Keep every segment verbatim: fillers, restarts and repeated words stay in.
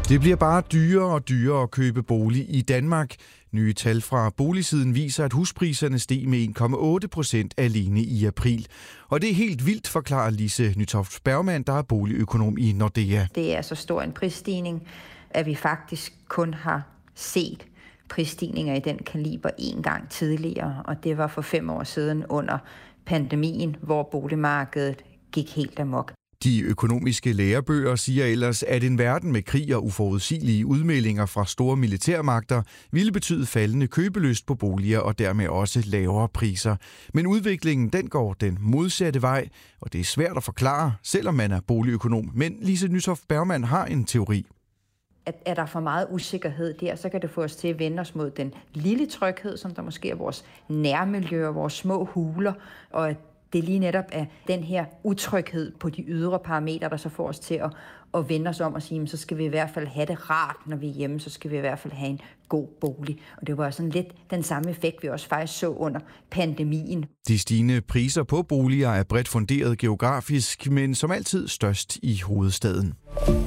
Det bliver bare dyrere og dyrere at købe bolig i Danmark. Nye tal fra Boligsiden viser, at huspriserne steg med en komma otte procent alene i april. Og det er helt vildt, forklarer Lise Nytoft Bergmann, der er boligøkonom i Nordea. Det er så stor en prisstigning, at vi faktisk kun har set prisstigninger i den kaliber en gang tidligere. Og det var for fem år siden under pandemien, hvor boligmarkedet gik helt amok. De økonomiske lærebøger siger ellers, at en verden med krig og uforudsigelige udmeldinger fra store militærmagter ville betyde faldende købelyst på boliger og dermed også lavere priser. Men udviklingen den går den modsatte vej, og det er svært at forklare, selvom man er boligøkonom. Men Lise Nytoft Bergmann har en teori. At er der for meget usikkerhed der, så kan det få os til at vende os mod den lille tryghed, som der måske er vores nærmiljø og vores små huler, og at det lige netop er den her utryghed på de ydre parametre, der så får os til at, at vende os om og sige, så skal vi i hvert fald have det rart, når vi er hjemme, så skal vi i hvert fald have en god bolig. Og det var sådan lidt den samme effekt, vi også faktisk så under pandemien. De stigende priser på boliger er bredt funderet geografisk, men som altid størst i hovedstaden.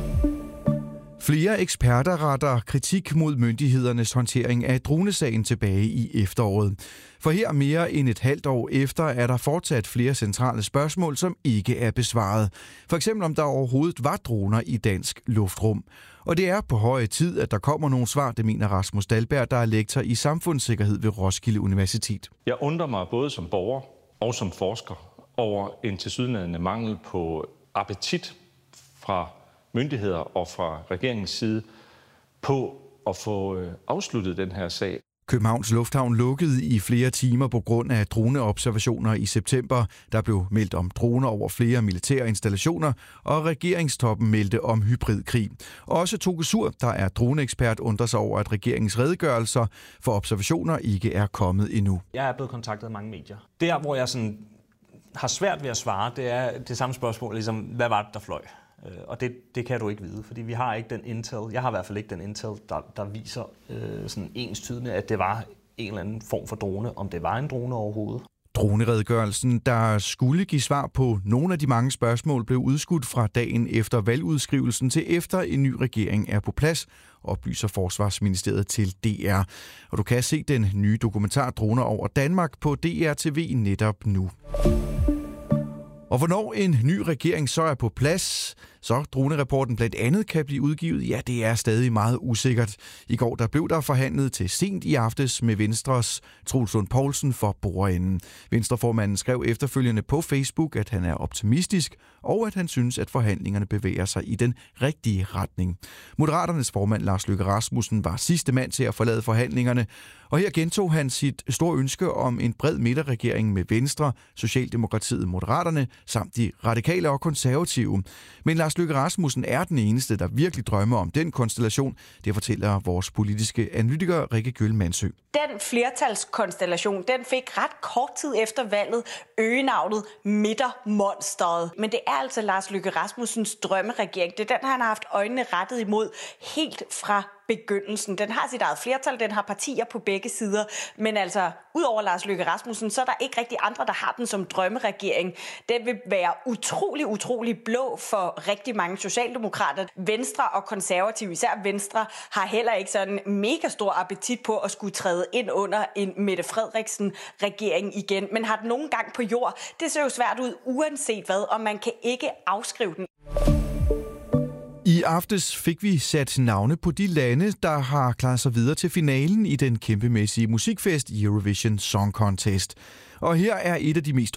Flere eksperter retter kritik mod myndighedernes håndtering af dronesagen tilbage i efteråret. For her mere end et halvt år efter er der fortsat flere centrale spørgsmål, som ikke er besvaret. For eksempel om der overhovedet var droner i dansk luftrum. Og det er på høje tid, at der kommer nogle svar, det mener Rasmus Dahlberg, der er lektor i samfundssikkerhed ved Roskilde Universitet. Jeg undrer mig både som borger og som forsker over en tilsyneladende mangel på appetit fra myndigheder og fra regeringens side på at få afsluttet den her sag. Københavns Lufthavn lukkede i flere timer på grund af droneobservationer i september. Der blev meldt om droner over flere militære installationer, og regeringstoppen meldte om hybridkrig. Også Toke Sur, der er droneekspert, undrer sig over, at regeringens redegørelser for observationer ikke er kommet endnu. Jeg er blevet kontaktet af mange medier. Der, hvor jeg sådan har svært ved at svare, det er det samme spørgsmål, ligesom, hvad var det, der fløj? Og det, det kan du ikke vide, fordi vi har ikke den intel, jeg har i hvert fald ikke den intel, der, der viser øh, sådan enstydende, at det var en eller anden form for drone, om det var en drone overhovedet. Droneredegørelsen, der skulle give svar på nogle af de mange spørgsmål, blev udskudt fra dagen efter valgudskrivelsen til efter en ny regering er på plads, oplyser Forsvarsministeriet til D R. Og du kan se den nye dokumentar Droner over Danmark på D R T V netop nu. Og hvornår en ny regering så er på plads, så dronerapporten blandt andet kan blive udgivet, ja, det er stadig meget usikkert. I går der blev der forhandlet til sent i aftes med Venstres Troels Lund Poulsen for bordenden. Venstreformanden skrev efterfølgende på Facebook, at han er optimistisk, og at han synes, at forhandlingerne bevæger sig i den rigtige retning. Moderaternes formand Lars Løkke Rasmussen var sidste mand til at forlade forhandlingerne, og her gentog han sit store ønske om en bred midterregering med Venstre, Socialdemokratiet, Moderaterne samt de radikale og konservative. Men Lars Løkke Rasmussen er den eneste, der virkelig drømmer om den konstellation. Det fortæller vores politiske analytiker Rikke Gjøl Mansø. Den flertalskonstellation, den fik ret kort tid efter valget øgenavnet Midtermonsteret. Men det er altså Lars Løkke Rasmussens drømmeregering. Det er den, han har haft øjnene rettet imod helt fra begyndelsen. Den har sit eget flertal, den har partier på begge sider, men altså, udover Lars Løkke Rasmussen, så er der ikke rigtig andre, der har den som drømmeregering. Den vil være utrolig, utrolig blå for rigtig mange socialdemokrater. Venstre og konservative, især Venstre, har heller ikke sådan mega stor appetit på at skulle træde ind under en Mette Frederiksen-regering igen, men har den nogen gang på jord. Det ser jo svært ud, uanset hvad, og man kan ikke afskrive den. I aftes fik vi sat navne på de lande, der har klaret sig videre til finalen i den kæmpemæssige musikfest Eurovision Song Contest. Og her er et af de mest